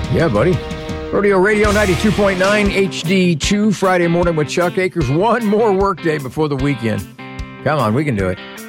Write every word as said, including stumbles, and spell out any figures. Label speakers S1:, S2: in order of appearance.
S1: Yeah, buddy. Rodeo Radio ninety-two point nine H D two, Friday morning with Chuck Akers. One more workday before the weekend. Come on, we can do it.